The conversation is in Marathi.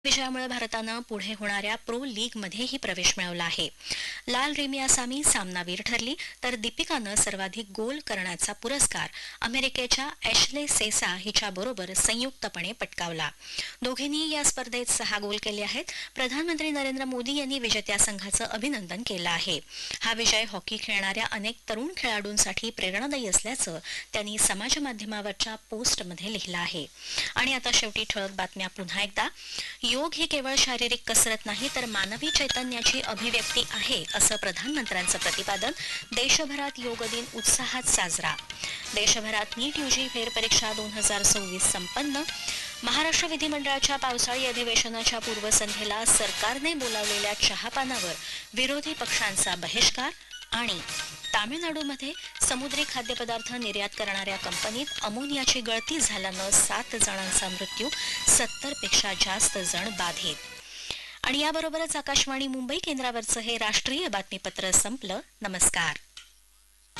विजयामुळे भारतानं पुढे होणाऱ्या प्रो लीगमध्येही प्रवेश मिळवला आहे. लाल रेमी आसामी सामनावीर ठरली तर दीपिकानं सर्वाधिक गोल करण्याचा पुरस्कार अमेरिकेच्या ॲशले सेसा हिच्याबरोबर संयुक्तपणे पटकावला. दोघींनी या स्पर्धेत 6 गोल केले आहेत. प्रधानमंत्री नरेंद्र मोदी यांनी विजेत्या संघाचं अभिनंदन केलं आहे. हा विजय हॉकी खेळणाऱ्या अनेक तरुण खेळाडूंसाठी प्रेरणादायी असल्याचं त्यांनी समाजमाध्यमावरच्या पोस्टमध्ये लिहिलं आहे. आणि आता शेवटी ठळक बातम्या पुन्हा एकदा. योग ही केवळ शारीरिक कसरत नाही तर मानवी चैतन्याची अभिव्यक्ती आहे असं प्रधानमंत्र्यांचं प्रतिपादन. देशभरात योग दिन उत्साहात साजरा. देशभरात नीट यूजी फेरपरीक्षा 2026 संपन्न. महाराष्ट्र विधिमंडळाच्या पावसाळी अधिवेशनाच्या पूर्वसंध्येला सरकारने बोलावलेल्या चहापानावर विरोधी पक्षांचा बहिष्कार. आणि तामिळनाडूमध्ये समुद्री खाद्यपदार्थ निर्यात करणाऱ्या कंपनीत अमोनियाची गळती झाल्यानं 7 जणांचा मृत्यू, 70 पेक्षा जास्त जण बाधित. आणि याबरोबरच आकाशवाणी मुंबई केंद्रावरचं हे राष्ट्रीय बातमीपत्र संपलं. नमस्कार.